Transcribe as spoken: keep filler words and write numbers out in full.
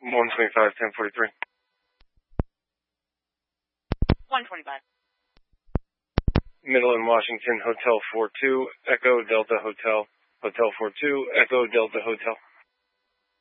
one twenty-five, ten forty-three. one twenty-five. Middle in Washington, Hotel four two, Echo Delta Hotel, Hotel four two, Echo Delta Hotel.